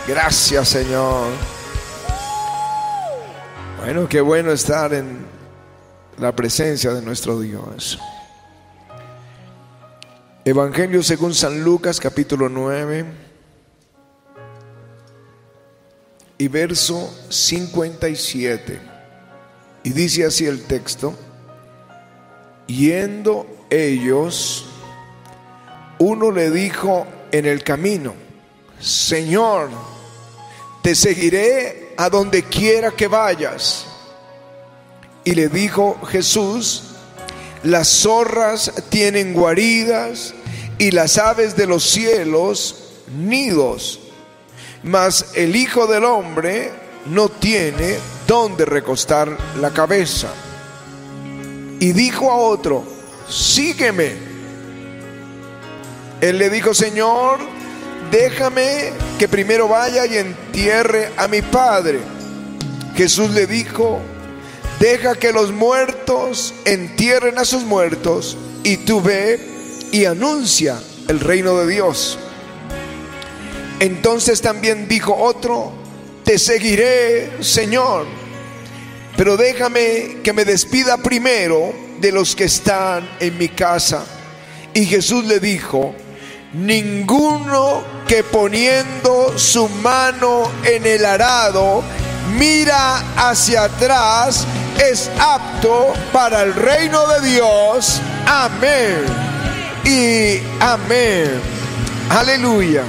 Gracias, Señor. Bueno, qué bueno estar en la presencia de nuestro Dios. Evangelio según San Lucas, capítulo 9 y verso 57. Y dice así el texto: yendo ellos, uno le dijo en el camino: Señor, te seguiré a donde quiera que vayas. Y le dijo Jesús: las zorras tienen guaridas y las aves de los cielos nidos, mas el Hijo del Hombre no tiene dónde recostar la cabeza. Y dijo a otro: sígueme. Él le dijo: Señor, déjame que primero vaya y entierre a mi padre. Jesús le dijo: deja que los muertos entierren a sus muertos, y tú ve y anuncia el reino de Dios. Entonces también dijo otro: te seguiré, Señor, pero déjame que me despida primero de los que están en mi casa. Y Jesús le dijo: ninguno que poniendo su mano en el arado mira hacia atrás es apto para el reino de Dios. Amén y amén. Aleluya.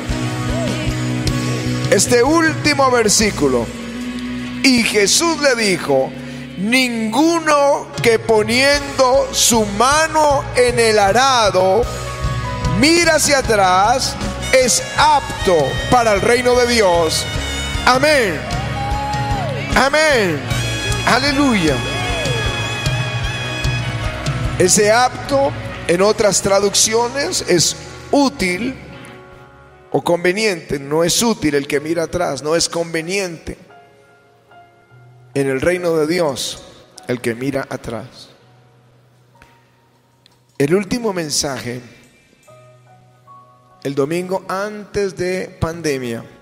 Este último versículo: y Jesús le dijo: ninguno que poniendo su mano en el arado mira hacia atrás es apto para el reino de Dios. Amén. Amén. Aleluya. Ese apto, en otras traducciones, es útil o conveniente. No es útil el que mira atrás, no es conveniente en el reino de Dios el que mira atrás. El último mensaje, el domingo antes de pandemia,